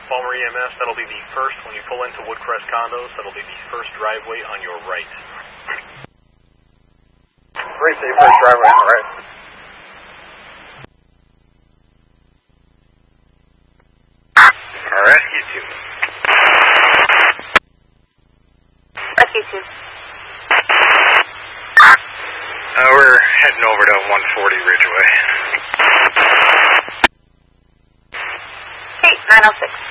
Palmer EMS, that'll be the first when you pull into Woodcrest Condos. That'll be the first driveway on your right. Great, say first driveway on the right. Rescue 2. Rescue 2. We're heading over to 140 Ridgeway. Hey, 906.